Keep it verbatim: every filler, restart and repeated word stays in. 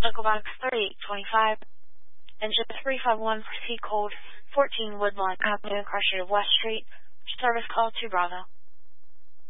Local Box thirty-eight twenty-five. Engine three five one, proceed code fourteen Woodlawn Avenue, Cartier West Street. Service call to Bravo.